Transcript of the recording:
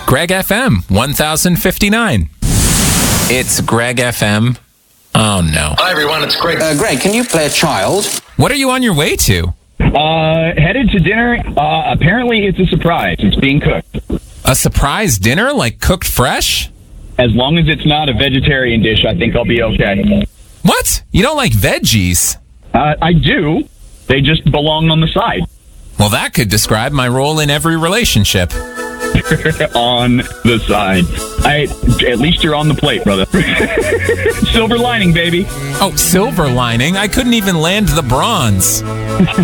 Greg FM 1059. It's Greg FM. Oh, no. Hi, everyone. It's Greg. Greg, can you play a child? What are you on your way to? Headed to dinner. Apparently, it's a surprise. It's being cooked. A surprise dinner, like cooked fresh? As long as it's not a vegetarian dish, I think I'll be okay. What? You don't like veggies? I do. They just belong on the side. Well, that could describe my role in every relationship. On the side. At least you're on the plate, brother. Silver lining, baby. Oh, silver lining? I couldn't even land the bronze.